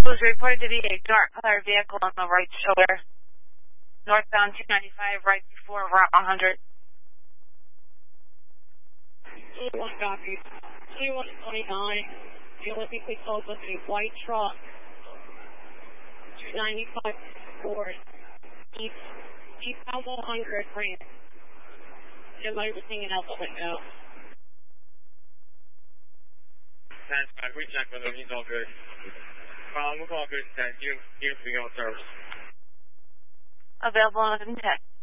was reported to be a dark colored vehicle on the right shoulder. Northbound 295, right before Route 100. 21 copy. 2129. You're looking to close with a white truck. 295 Ford. East Alamo 100 ramp. Everybody's hanging out the window. That's fine. We checked with him. He's all good. We'll call good 10. Here's the service. Available within 10.